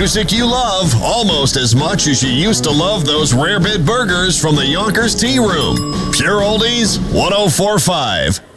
music you love almost as much as you used to love those Rare Bit burgers from the Yonkers Tea Room. Pure Oldies 1045.